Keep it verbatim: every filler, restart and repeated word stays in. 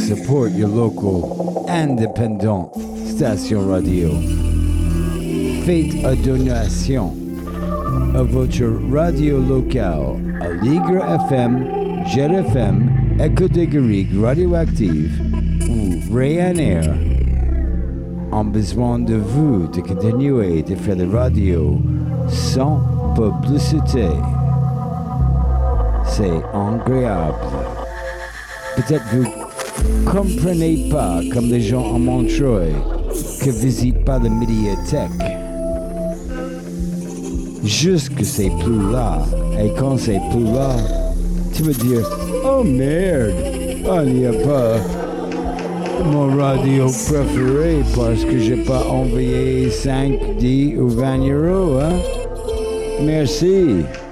support your local independent station radio. Faites une donation à votre radio locale à Ligre F M, Jet F M, Éco-Dégorique Radioactive ou Ryanair. On a besoin de vous de continuer de faire la radio sans publicité. C'est agréable. Peut-être vous comprenez pas, comme les gens en Montreuil, que visitent pas la médiathèque. Juste que c'est plus là. Et quand c'est plus là, tu vas dire, oh merde, il n'y a pas mon radio préféré parce que j'ai pas envoyé cinq, dix ou vingt euros, hein? Merci.